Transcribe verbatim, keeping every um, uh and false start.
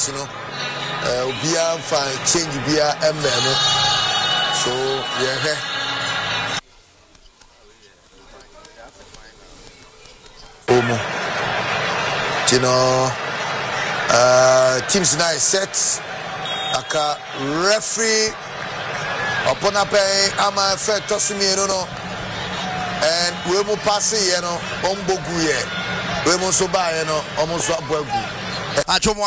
match no eh obia fa change bia emme no so yeah omo you know uh teams nice set aka referee upon a pay ama fe tosumi no no and we mo pass here no ombogu here we mo so ba here no omo so abogu